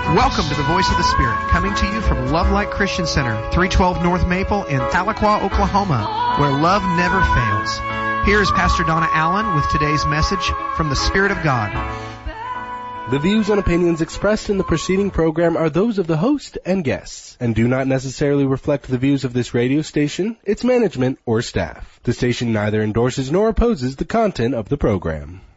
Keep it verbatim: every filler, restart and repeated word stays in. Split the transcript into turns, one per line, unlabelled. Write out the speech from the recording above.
Welcome to the Voice of the Spirit, coming to you from Love Light Christian Center, three twelve North Maple in Tahlequah, Oklahoma, where love never fails. Here is Pastor Donna Allen with today's message from the Spirit of God.
The views and opinions expressed in the preceding program are those of the host and guests, and do not necessarily reflect the views of this radio station, its management, or staff. The station neither endorses nor opposes the content of the program.